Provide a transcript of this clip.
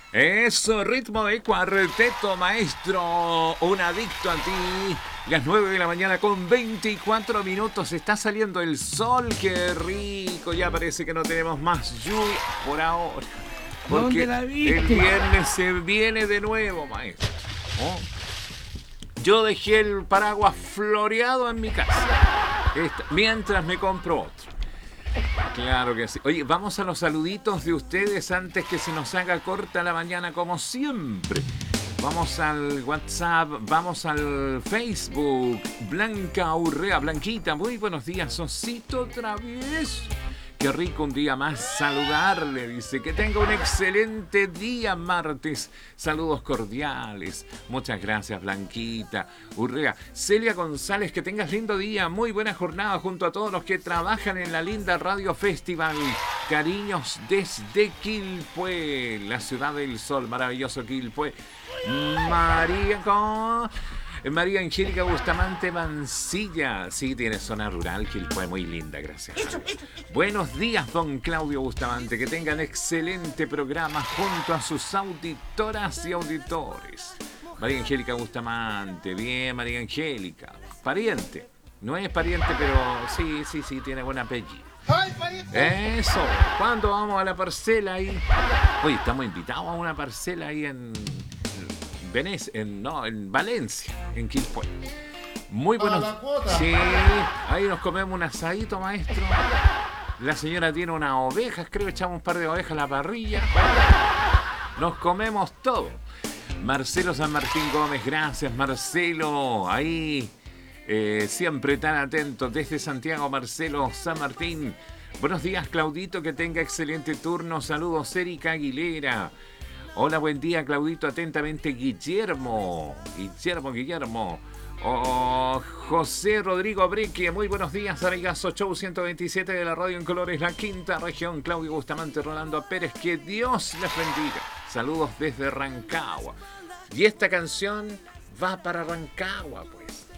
Eso, ritmo de cuarteto, maestro. Un adicto a ti. Las 9 de la mañana con 24 minutos. Está saliendo el sol. Qué rico. Ya parece que no tenemos más lluvia por ahora. ¿Dónde Porque la el viste? viernes se viene de nuevo, maestro. ¿Oh? Yo dejé el paraguas floreado en mi casa. Mientras me compro otro. Claro que sí. Oye, vamos a los saluditos de ustedes antes que se nos haga corta la mañana como siempre. Vamos al WhatsApp, vamos al Facebook. Blanca Urrea, Blanquita, muy buenos días, Osito otra vez. Qué rico un día más saludarle, dice. Que tenga un excelente día martes. Saludos cordiales. Muchas gracias, Blanquita Urrea. Celia González, que tengas lindo día. Muy buena jornada junto a todos los que trabajan en la linda Radio Festival. Cariños desde Quilpué, la ciudad del sol, maravilloso Quilpué. María Angélica Bustamante Mancilla. Sí, tiene zona rural, Quilpué, muy linda, gracias. Buenos días, don Claudio Bustamante. Que tengan excelente programa junto a sus auditoras y auditores. María Angélica Bustamante, bien, María Angélica. Pariente. No es pariente, pero sí, tiene buen apellido. Eso. ¿Cuándo vamos a la parcela ahí? Oye, estamos invitados a una parcela ahí en en Valencia, en Quilpué. Muy buenos. Sí, ahí nos comemos un asadito, maestro. La señora tiene unas ovejas, creo, echamos un par de ovejas a la parrilla. Nos comemos todo. Marcelo San Martín Gómez, gracias, Marcelo. Ahí, siempre tan atento desde Santiago, Marcelo San Martín. Buenos días, Claudito, que tenga excelente turno. Saludos, Erika Aguilera. Hola, buen día, Claudito. Atentamente, Guillermo. José Rodrigo Breque. Muy buenos días, amigazo. Show 127 de la radio en colores, la quinta región. Claudio Bustamante, Rolando Pérez. Que Dios les bendiga. Saludos desde Rancagua. Y esta canción va para Rancagua, pues.